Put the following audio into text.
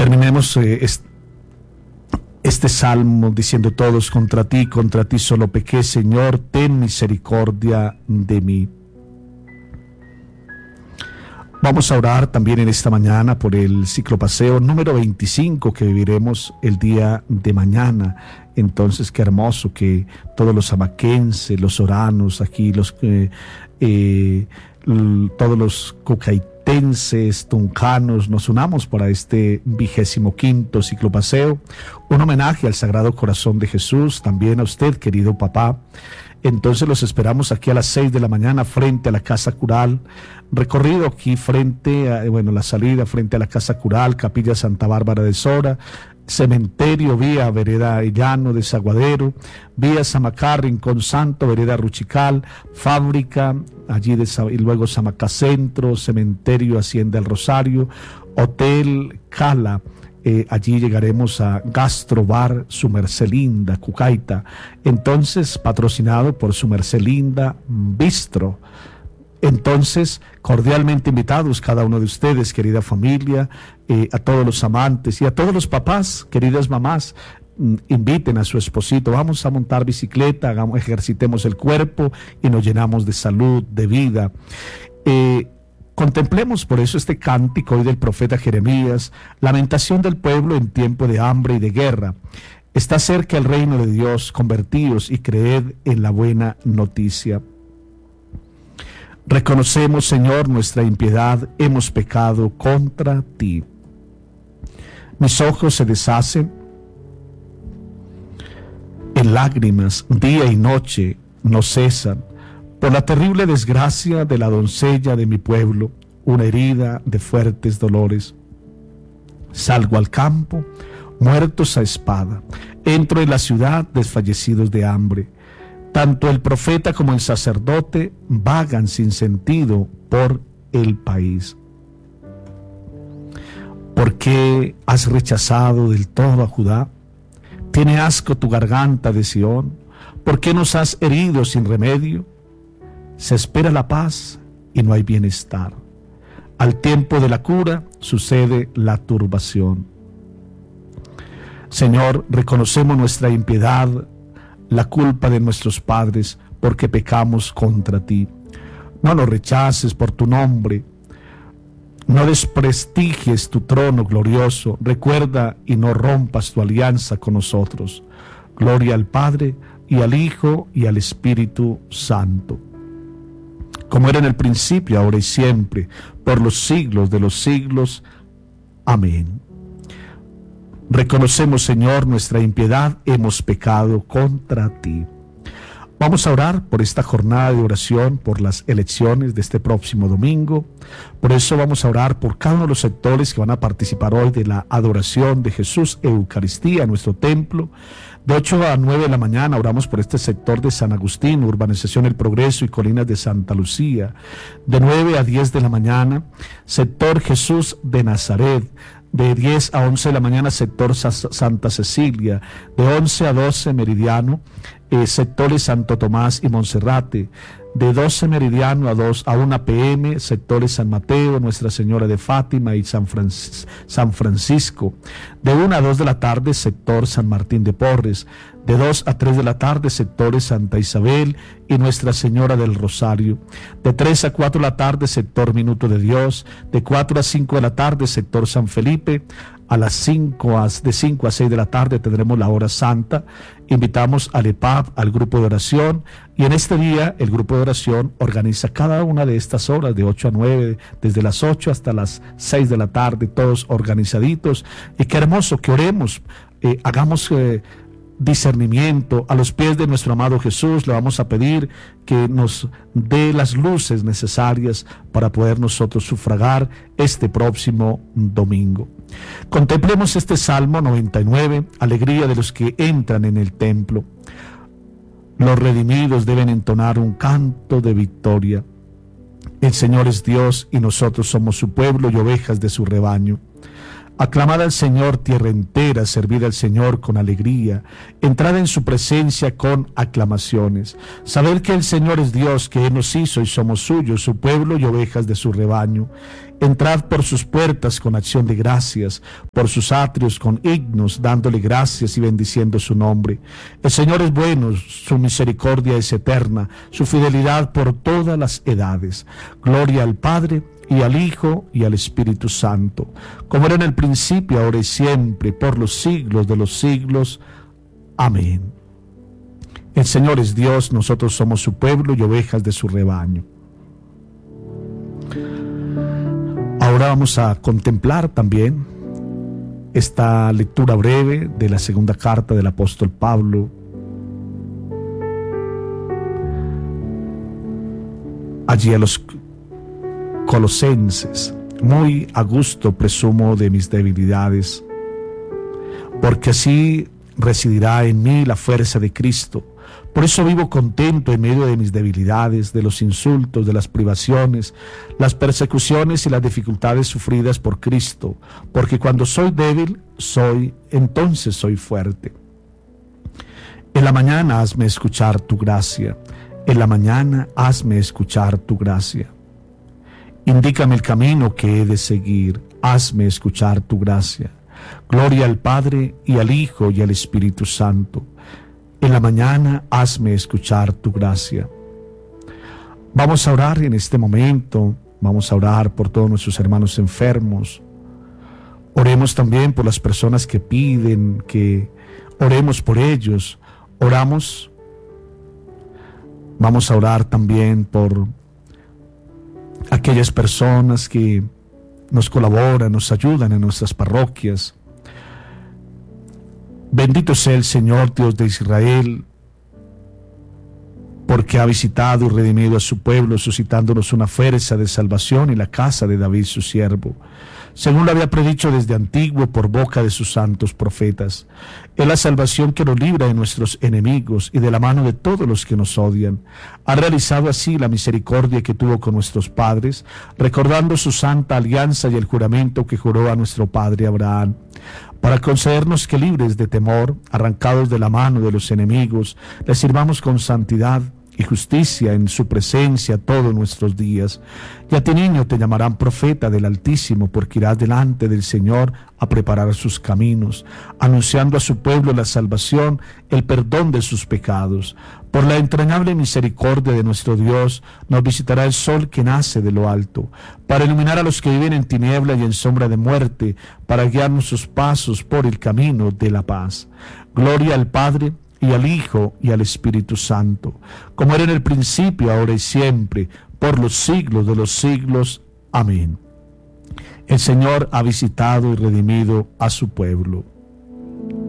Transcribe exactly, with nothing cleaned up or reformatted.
Terminemos eh, este, este salmo diciendo todos: contra ti, contra ti solo pequé, Señor, ten misericordia de mí. Vamos a orar también en esta mañana por el ciclopaseo número veinticinco que viviremos el día de mañana. Entonces, qué hermoso que todos los amaquenses, los oranos, aquí los eh, eh, todos los cocaitenses, tuncanos, nos unamos para este vigésimo quinto ciclopaseo, un homenaje al Sagrado Corazón de Jesús, también a usted, querido papá. Entonces los esperamos aquí a las seis de la mañana frente a la Casa Cural, recorrido aquí frente a, bueno, la salida frente a la Casa Cural, Capilla Santa Bárbara de Sora, cementerio vía Vereda Llano de Zaguadero, vía Samacá, Rincón Santo, Vereda Ruchical, fábrica, allí de, y luego Samacá Centro, cementerio Hacienda El Rosario, Hotel Cala. Eh, allí llegaremos a Gastrobar Su Merced Linda, Cucaita, entonces patrocinado por Su Merced Linda Bistro. Entonces, cordialmente invitados cada uno de ustedes, querida familia, eh, a todos los amantes y a todos los papás, queridas mamás, mm, inviten a su esposito, vamos a montar bicicleta, hagamos, ejercitemos el cuerpo y nos llenamos de salud, de vida. Eh, Contemplemos por eso este cántico hoy del profeta Jeremías, lamentación del pueblo en tiempo de hambre y de guerra. Está cerca el reino de Dios, convertíos y creed en la buena noticia. Reconocemos, Señor, nuestra impiedad, hemos pecado contra ti. Mis ojos se deshacen en lágrimas, día y noche no cesan, por la terrible desgracia de la doncella de mi pueblo, una herida de fuertes dolores. Salgo al campo, muertos a espada, entro en la ciudad desfallecidos de hambre. Tanto el profeta como el sacerdote vagan sin sentido por el país. ¿Por qué has rechazado del todo a Judá? ¿Tiene asco tu garganta de Sión? ¿Por qué nos has herido sin remedio? Se espera la paz y no hay bienestar. Al tiempo de la cura sucede la turbación. Señor, reconocemos nuestra impiedad, la culpa de nuestros padres, porque pecamos contra ti. No nos rechaces por tu nombre, no desprestigies tu trono glorioso. Recuerda y no rompas tu alianza con nosotros. Gloria al Padre, y al Hijo, y al Espíritu Santo, como era en el principio, ahora y siempre, por los siglos de los siglos. Amén. Reconocemos, Señor, nuestra impiedad, hemos pecado contra ti. Vamos a orar por esta jornada de oración, por las elecciones de este próximo domingo. Por eso vamos a orar por cada uno de los sectores que van a participar hoy de la adoración de Jesús, Eucaristía, en nuestro templo. De ocho a nueve de la mañana oramos por este sector de San Agustín, Urbanización El Progreso y Colinas de Santa Lucía. De nueve a diez de la mañana, sector Jesús de Nazaret. De diez a once de la mañana, sector Santa Cecilia. De once a doce, Meridiano, eh, sectores Santo Tomás y Monserrate. De doce meridiano a dos a una p m, sectores San Mateo, Nuestra Señora de Fátima y San, Francis, San Francisco. De una a dos de la tarde, sector San Martín de Porres. De dos a tres de la tarde, sectores Santa Isabel y Nuestra Señora del Rosario. De tres a cuatro de la tarde, sector Minuto de Dios. De cuatro a cinco de la tarde, sector San Felipe. A las cinco, de cinco a seis de la tarde tendremos la hora santa. Invitamos al E P A B, al grupo de oración, y en este día el grupo de oración organiza cada una de estas horas, de ocho a nueve, desde las ocho hasta las seis de la tarde, todos organizaditos. Y qué hermoso que oremos, eh, hagamos eh, discernimiento a los pies de nuestro amado Jesús. Le vamos a pedir que nos dé las luces necesarias para poder nosotros sufragar este próximo domingo. Contemplemos este Salmo noventa y nueve, alegría de los que entran en el templo. Los redimidos deben entonar un canto de victoria. El Señor es Dios y nosotros somos su pueblo y ovejas de su rebaño. Aclamad al Señor tierra entera, servid al Señor con alegría, entrad en su presencia con aclamaciones. Sabed que el Señor es Dios, que Él nos hizo y somos suyos, su pueblo y ovejas de su rebaño. Entrad por sus puertas con acción de gracias, por sus atrios con himnos, dándole gracias y bendiciendo su nombre. El Señor es bueno, su misericordia es eterna, su fidelidad por todas las edades. Gloria al Padre, y al Hijo, y al Espíritu Santo, como era en el principio, ahora y siempre, por los siglos de los siglos. Amén. El Señor es Dios, nosotros somos su pueblo y ovejas de su rebaño. Ahora vamos a contemplar también esta lectura breve de la segunda carta del apóstol Pablo allí a los Colosenses. Muy a gusto presumo de mis debilidades, porque así residirá en mí la fuerza de Cristo. Por eso vivo contento en medio de mis debilidades, de los insultos, de las privaciones, las persecuciones y las dificultades sufridas por Cristo, porque cuando soy débil, soy, entonces soy fuerte. En la mañana hazme escuchar tu gracia, en la mañana hazme escuchar tu gracia. Indícame el camino que he de seguir, hazme escuchar tu gracia. Gloria al Padre, y al Hijo, y al Espíritu Santo. En la mañana hazme escuchar tu gracia. Vamos a orar en este momento, vamos a orar por todos nuestros hermanos enfermos. Oremos también por las personas que piden que oremos por ellos. Oramos. Vamos a orar también por aquellas personas que nos colaboran, nos ayudan en nuestras parroquias. Bendito sea el Señor Dios de Israel, porque ha visitado y redimido a su pueblo, suscitándonos una fuerza de salvación en la casa de David su siervo, según lo había predicho desde antiguo por boca de sus santos profetas. Es la salvación que nos libra de nuestros enemigos y de la mano de todos los que nos odian. Ha realizado así la misericordia que tuvo con nuestros padres, recordando su santa alianza y el juramento que juró a nuestro padre Abraham, para concedernos que, libres de temor, arrancados de la mano de los enemigos, les sirvamos con santidad y justicia en su presencia todos nuestros días. Y a ti, niño, te llamarán profeta del Altísimo, porque irás delante del Señor a preparar sus caminos, anunciando a su pueblo la salvación, el perdón de sus pecados. Por la entrañable misericordia de nuestro Dios, nos visitará el sol que nace de lo alto, para iluminar a los que viven en tiniebla y en sombra de muerte, para guiar nuestros pasos por el camino de la paz. Gloria al Padre, y al Hijo, y al Espíritu Santo, como era en el principio, ahora y siempre, por los siglos de los siglos. Amén. El Señor ha visitado y redimido a su pueblo.